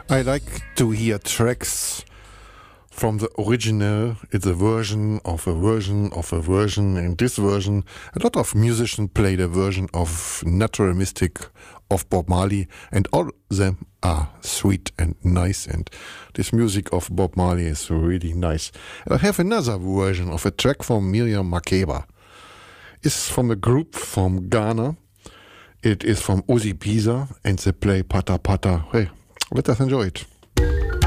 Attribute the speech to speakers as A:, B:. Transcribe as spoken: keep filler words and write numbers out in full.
A: I like to hear tracks from the original. It's a version of a version of a version. In this version, a lot of musicians played a version of Natural Mystic of Bob Marley, and all of them are sweet and nice, and this music of Bob Marley is really nice. I have another version of a track from Miriam Makeba. It's from a group from Ghana. It is from Uzi Pisa, and they play Pata Pata. Hey, let us enjoy it.